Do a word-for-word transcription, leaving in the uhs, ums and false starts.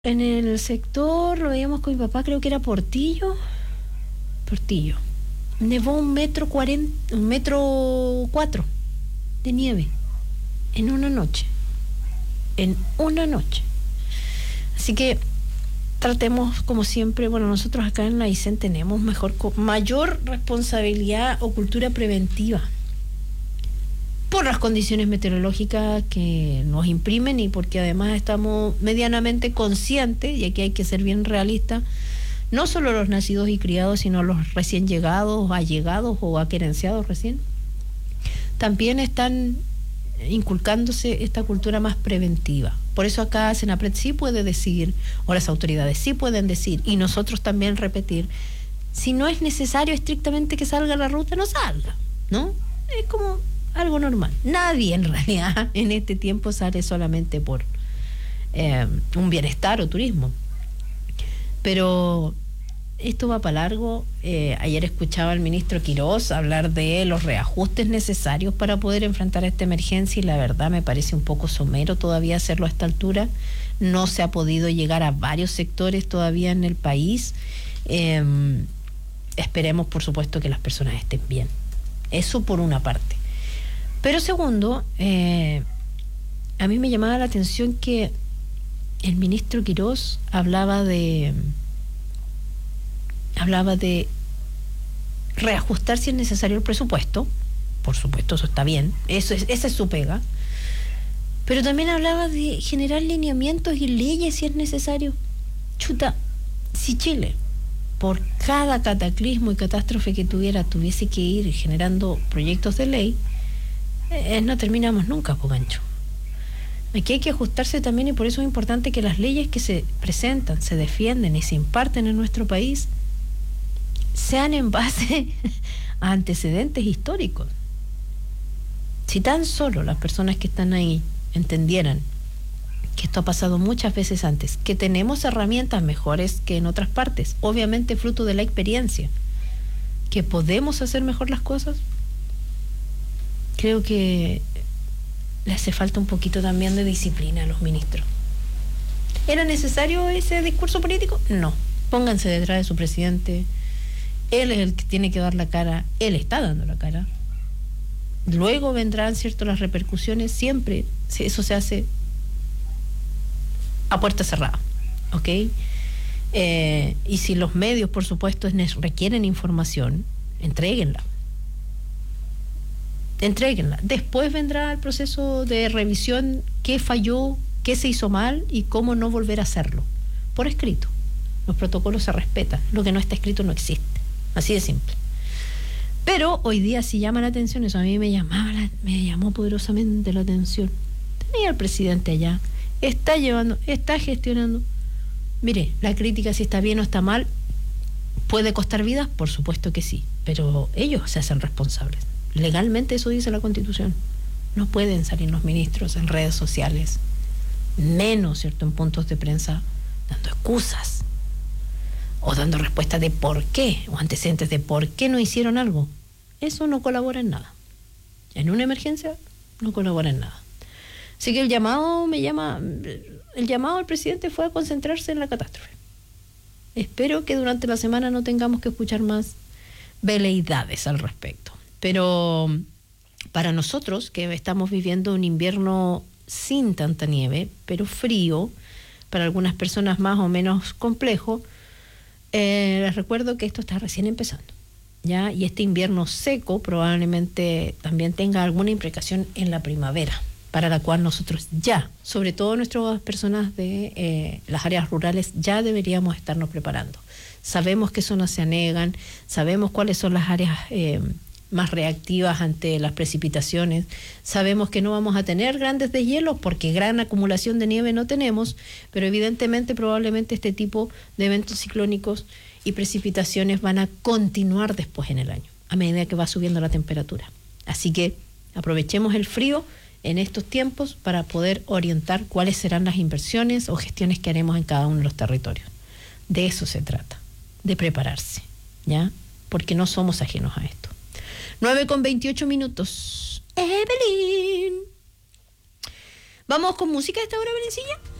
En el sector, lo veíamos con mi papá, creo que era Portillo. Portillo. Nevó un metro cuarenta, un metro cuatro de nieve en una noche. En una noche. Así que tratemos, como siempre, bueno, nosotros acá en la I C E N tenemos mejor, mayor responsabilidad o cultura preventiva por las condiciones meteorológicas que nos imprimen y porque además estamos medianamente conscientes, y aquí hay que ser bien realistas, no solo los nacidos y criados, sino los recién llegados, allegados o aquerenciados recién, también están inculcándose esta cultura más preventiva. Por eso acá Senapred sí puede decir, o las autoridades sí pueden decir, y nosotros también repetir, si no es necesario estrictamente que salga la ruta, no salga, ¿no? Es como algo normal. Nadie en realidad en este tiempo sale solamente por eh, un bienestar o turismo. Pero esto va para largo. Eh, ayer escuchaba al ministro Quirós hablar de los reajustes necesarios para poder enfrentar esta emergencia y la verdad me parece un poco somero todavía hacerlo a esta altura. No se ha podido llegar a varios sectores todavía en el país. Eh, esperemos, por supuesto, que las personas estén bien. Eso por una parte. Pero segundo, eh, a mí me llamaba la atención que el ministro Quirós hablaba de hablaba de reajustar si es necesario el presupuesto. Por supuesto, eso está bien, eso es, esa es su pega. Pero también hablaba de generar lineamientos y leyes si es necesario. Chuta, si Chile, por cada cataclismo y catástrofe que tuviera, tuviese que ir generando proyectos de ley, Eh, no terminamos nunca, Pogancho. Aquí hay que ajustarse también y por eso es importante que las leyes que se presentan, se defienden y se imparten en nuestro país sean en base a antecedentes históricos. Si tan solo las personas que están ahí entendieran que esto ha pasado muchas veces antes, que tenemos herramientas mejores que en otras partes, obviamente fruto de la experiencia, que podemos hacer mejor las cosas, creo que le hace falta un poquito también de disciplina a los ministros. ¿Era necesario ese discurso político? No. Pónganse detrás de su presidente. Él es el que tiene que dar la cara. Él está dando la cara. Luego vendrán, ¿cierto?, las repercusiones. Siempre eso se hace a puerta cerrada. ¿Ok? Eh, y si los medios, por supuesto, requieren información, entréguenla. Entréguenla. Después vendrá el proceso de revisión, qué falló, qué se hizo mal y cómo no volver a hacerlo. Por escrito. Los protocolos se respetan. Lo que no está escrito no existe. Así de simple. Pero hoy día sí llama la atención, eso a mí me llamaba la, me llamó poderosamente la atención. Tenía al presidente allá, está llevando, está gestionando. Mire, la crítica si está bien o está mal, ¿puede costar vidas? Por supuesto que sí, pero ellos se hacen responsables. Legalmente eso dice la Constitución. No pueden salir los ministros en redes sociales, menos, ¿cierto?, en puntos de prensa, dando excusas o dando respuestas de por qué, o antecedentes de por qué no hicieron algo. Eso no colabora en nada. En una emergencia no colabora en nada. Así que el llamado me llama, el llamado al presidente fue a concentrarse en la catástrofe. Espero que durante la semana no tengamos que escuchar más veleidades al respecto. Pero para nosotros, que estamos viviendo un invierno sin tanta nieve, pero frío, para algunas personas más o menos complejo, eh, les recuerdo que esto está recién empezando, ¿ya? Y este invierno seco probablemente también tenga alguna implicación en la primavera, para la cual nosotros ya, sobre todo nuestras personas de eh, las áreas rurales, ya deberíamos estarnos preparando. Sabemos qué zonas se anegan, sabemos cuáles son las áreas eh, más reactivas ante las precipitaciones. Sabemos que no vamos a tener grandes deshielos porque gran acumulación de nieve no tenemos, pero evidentemente probablemente este tipo de eventos ciclónicos y precipitaciones van a continuar después en el año, a medida que va subiendo la temperatura. Así que aprovechemos el frío en estos tiempos para poder orientar cuáles serán las inversiones o gestiones que haremos en cada uno de los territorios. De eso se trata, de prepararse, ¿ya? Porque no somos ajenos a esto. nueve con veintiocho minutos. Evelyn. ¿Vamos con música a esta hora, Belencilla?